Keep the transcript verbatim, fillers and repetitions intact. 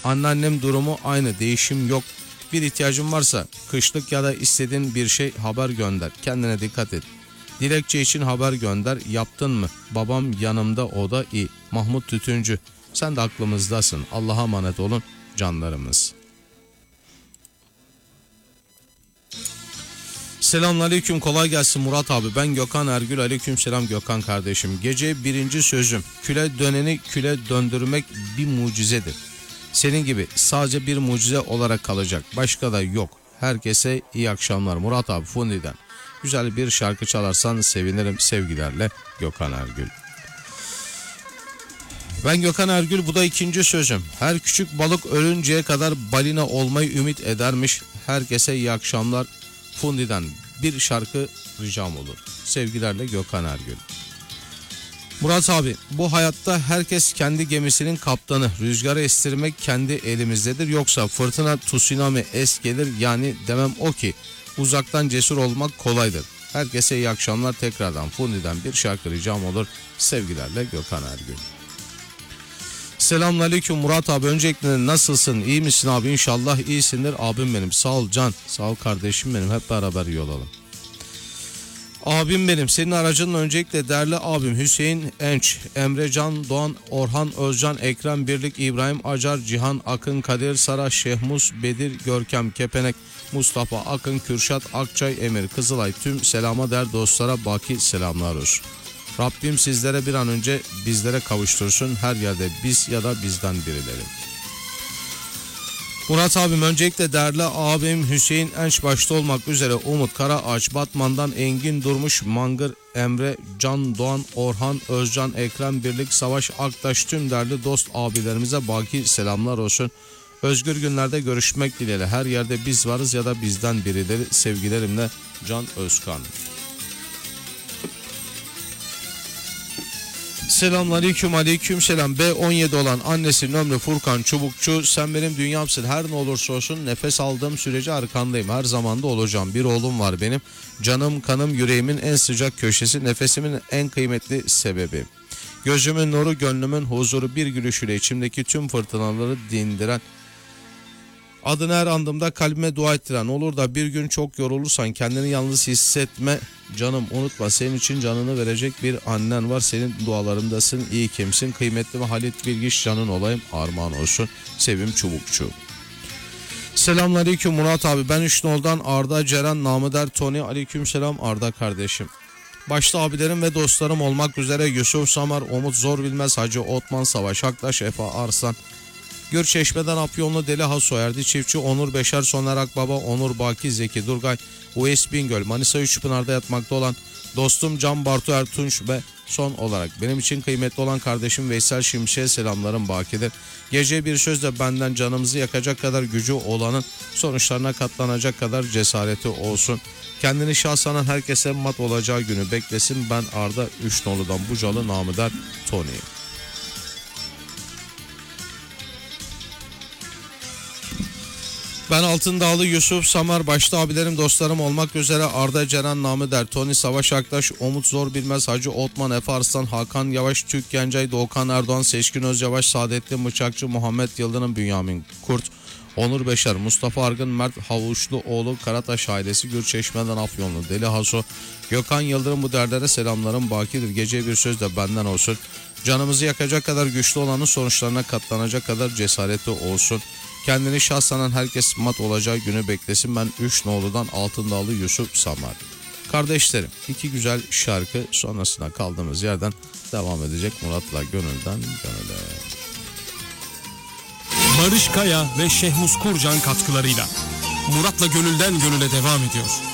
Anneannem durumu aynı, değişim yok. Bir ihtiyacın varsa kışlık ya da istediğin bir şey haber gönder. Kendine dikkat et. Dilekçe için haber gönder. Yaptın mı? Babam yanımda, o da iyi. Mahmut Tütüncü. Sen de aklımızdasın. Allah'a emanet olun canlarımız. Selamünaleyküm, kolay gelsin Murat abi. Ben Gökhan Ergül. Aleyküm selam Gökhan kardeşim. Gece birinci sözüm. Küle döneni küle döndürmek bir mucizedir. Senin gibi sadece bir mucize olarak kalacak. Başka da yok. Herkese iyi akşamlar Murat abi Fundi'den. Güzel bir şarkı çalarsan sevinirim, sevgilerle Gökhan Ergül. Ben Gökhan Ergül, bu da ikinci sözüm. Her küçük balık ölünceye kadar balina olmayı ümit edermiş. Herkese iyi akşamlar Fundi'den bir şarkı ricam olur. Sevgilerle Gökhan Ergül. Murat abi, bu hayatta herkes kendi gemisinin kaptanı. Rüzgarı estirmek kendi elimizdedir. Yoksa fırtına tsunami es gelir. Yani demem o ki uzaktan cesur olmak kolaydır. Herkese iyi akşamlar tekrardan Fundi'den bir şarkı ricam olur. Sevgilerle Gökhan Ergül. Selamünaleyküm Murat abi. Öncelikle nasılsın? İyi misin abi? İnşallah iyisindir abim benim. Sağ ol can. Sağ ol kardeşim benim. Hep beraber iyi olalım. Abim benim, senin aracınla öncelikle değerli abim Hüseyin Enç, Emre Can Doğan, Orhan Özcan, Ekrem Birlik, İbrahim Acar, Cihan Akın, Kadir Sara, Şehmus, Bedir, Görkem Kepenek, Mustafa Akın, Kürşat Akçay, Emir Kızılay, tüm selama değer dostlara baki selamlar olsun. Rabbim sizlere bir an önce bizlere kavuştursun, her yerde biz ya da bizden birileri. Murat abim, öncelikle değerli abim Hüseyin Enç başta olmak üzere Umut Karaağaç, Batman'dan Engin Durmuş, Mangır, Emre Can Doğan, Orhan Özcan, Ekrem Birlik, Savaş Aktaş, tüm değerli dost abilerimize baki selamlar olsun. Özgür günlerde görüşmek dileğiyle, her yerde biz varız ya da bizden birileri, sevgilerimle Can Özkan. Selamünaleyküm, aleyküm selam. B on yedi olan annesinin ömrü Furkan Çubukçu, sen benim dünyamsın, her ne olursa olsun nefes aldığım sürece arkandayım, her zaman da olacağım. Bir oğlum var benim, canım kanım yüreğimin en sıcak köşesi, nefesimin en kıymetli sebebi. Gözümün nuru, gönlümün huzuru, bir gülüşüyle içimdeki tüm fırtınaları dindiren, adını her andımda kalbime dua ettiren, olur da bir gün çok yorulursan kendini yalnız hissetme canım, unutma senin için canını verecek bir annen var, senin dualarımdasın, iyi kimsin, kıymetli ve Halit Bilgiç canın olayım, armağan olsun Sevim Çubukçu. Selamünaleyküm Murat abi, ben Üçnol'dan Arda Ceren, namı der Tony. Aleyküm selam Arda kardeşim. Başta abilerim ve dostlarım olmak üzere Yusuf Samar, Umut Zor Bilmez, Hacı Otman, Savaş Aktaş, Efa Arslan, Gürçeşme'den Afyonlu Deli Haso, Erdi Çiftçi, Onur Beşer, Soner Akbaba, Onur Baki, Zeki Durgay, U S Bingöl, Manisa Üçpınar'da yatmakta olan dostum Can Bartu Ertunç ve son olarak benim için kıymetli olan kardeşim Veysel Şimşek'e selamlarım bakidir. Gece bir sözle benden canımızı yakacak kadar gücü olanın sonuçlarına katlanacak kadar cesareti olsun. Kendini şahsanan herkese mat olacağı günü beklesin. Ben Arda Üçnolu'dan Bucalı, namı der Tony. Ben Altındağlı Yusuf Samar, başta abilerim dostlarım olmak üzere Arda Ceren, namı der Tony, Savaş Aktaş, Umut Zor Bilmez, Hacı Otman, Efe Arslan, Hakan Yavaş, Türk Gencay, Doğukan Erdoğan, Seçkin Özyavaş, Saadettin Bıçakçı, Muhammed Yıldırım, Bünyamin Kurt, Onur Beşer, Mustafa Argın, Mert Havuçluoğlu, Karataş ailesi, Gürçeşme'den Afyonlu Deli Haso, Gökhan Yıldırım, bu dertlere selamlarım bakidir. Gece bir söz de benden olsun. Canımızı yakacak kadar güçlü olanın sonuçlarına katlanacak kadar cesareti olsun. Kendini şahsanan herkes mat olacağı günü beklesin. Ben Üçnoğlu'dan Altındağlı Yusuf Samar. Kardeşlerim, iki güzel şarkı sonrasında kaldığımız yerden devam edecek Murat'la Gönülden Gönüle. Barış Kaya ve Şehmus Kurcan katkılarıyla Murat'la Gönülden Gönüle devam ediyor.